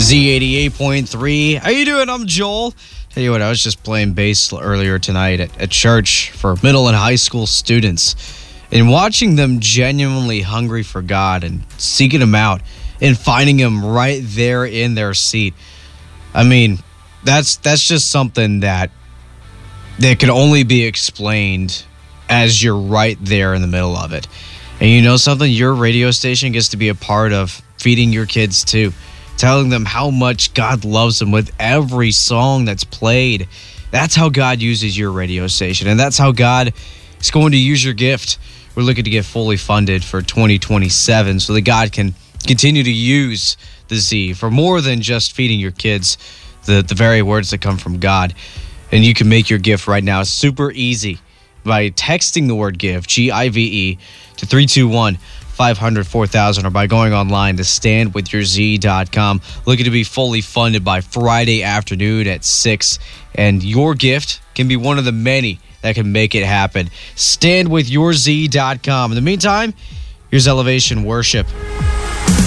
Z88.3. How you doing? I'm Joel. Tell you what, I was just playing bass earlier tonight at church for middle and high school students, and watching them genuinely hungry for God and seeking Him out and finding Him right there in their seat. I mean, that's just something that can only be explained as you're right there in the middle of it. And you know something? Your radio station gets to be a part of feeding your kids too. Telling them how much God loves them with every song that's played. That's how God uses your radio station, and that's how God is going to use your gift. We're looking to get fully funded for 2027 so that God can continue to use the Z for more than just feeding your kids the very words that come from God. And you can make your gift right now super easy by texting the word GIVE, G-I-V-E, to 321-500-4000, or by going online to standwithyourz.com. Looking to be fully funded by Friday afternoon at 6, and your gift can be one of the many that can make it happen. Standwithyourz.com. In the meantime, here's Elevation Worship.